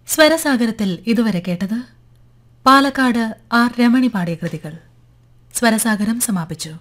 സ്വരസാഗരത്തിൽ ഇതുവരെ കേട്ടത് പാലക്കാട് ആർ രമണി പാടിയ കൃതികൾ. സ്വരസാഗരം സമാപിച്ചു.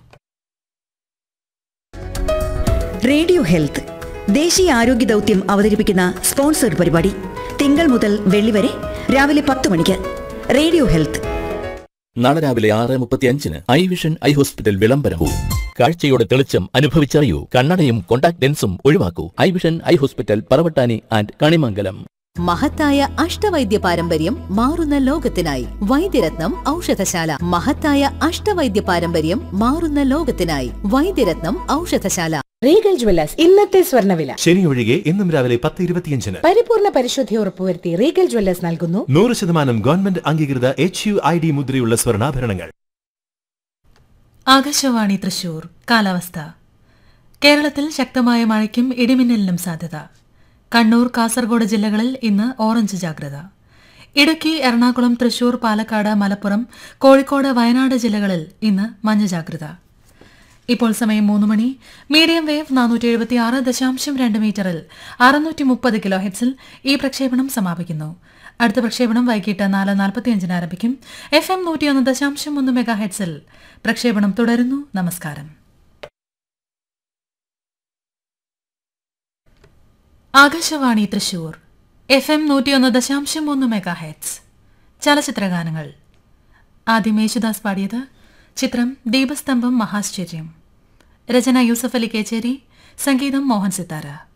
റേഡിയോ ഹെൽത്ത് ദേശീയ ആരോഗ്യ ദൗത്യം അവതരിപ്പിക്കുന്ന സ്പോൺസർഡ് പരിപാടി തിങ്കൾ മുതൽ വെള്ളി വരെ രാവിലെ 10 മണിക്ക്. റേഡിയോ ഹെൽത്ത് നാളെ രാവിലെ 6:35 ഐ വിഷൻ ഐ ഹോസ്പിറ്റൽ വിളംബരവും. കാഴ്ചയുടെ തെളിച്ചം അനുഭവിച്ചറിയൂ. കണ്ണടയും contact ലെൻസും ഒഴിവാക്കൂ. I vision eye hospital, Paravattani and Kanimangalam. മഹത്തായ അഷ്ടവൈദ്യ പാരമ്പര്യം മാറുന്ന ലോകത്തിനായി വൈദ്യരത്നം ഔഷധശാല. മഹത്തായ അഷ്ടവൈദ്യ പാരമ്പര്യം മാറുന്ന ലോകത്തിനായി വൈദ്യരത്നം ഔഷധശാല. റീഗൽ ജ്വല്ലേഴ്സ് ഇന്നത്തെ സ്വർണ്ണവില. ശനി ഒഴികെ എന്നും രാവിലെ 10:25. പരിപൂർണ പരിശുദ്ധി ഉറപ്പുവരുത്തി റീഗൽ ജ്വല്ലേഴ്സ് നൽകുന്നു 100% ഗവൺമെന്റ് അംഗീകൃത HUID മുദ്രയുള്ള സ്വർണ്ണാഭരണങ്ങൾ. ആകാശവാണി തൃശൂർ. കാലാവസ്ഥ. കേരളത്തിൽ ശക്തമായ മഴയ്ക്കും ഇടിമിന്നലിനും സാധ്യത. കണ്ണൂർ, കാസർഗോഡ് ജില്ലകളിൽ ഇന്ന് ഓറഞ്ച് ജാഗ്രത. ഇടുക്കി, എറണാകുളം, തൃശൂർ, പാലക്കാട്, മലപ്പുറം, കോഴിക്കോട്, വയനാട് ജില്ലകളിൽ ഇന്ന് മഞ്ഞ ജാഗ്രത. ഇപ്പോൾ സമയം 3 മണി. മീഡിയം വേവ് 476.2 മീറ്ററിൽ 630 കിലോ ഹെർട്സിൽ ഈ പ്രക്ഷേപണം സമാപിക്കുന്നു. അടുത്ത പ്രക്ഷേപണം വൈകിട്ട് 4:45 ആരംഭിക്കും. FM 101.1 മെഗാ ഹെർട്സിൽ പ്രക്ഷേപണം തുടരുന്നു. നമസ്കാരം. Akashvani Thrissur. FM 101.3 mega hertz. ചലച്ചിത്രഗാനങ്ങൾ. ആദ്യം യേശുദാസ് പാടിയത്. ചിത്രം ദീപസ്തംഭം മഹാശ്ചര്യം. രചന യൂസഫ് അലി കേച്ചേരി. സംഗീതം മോഹൻ സിത്താര.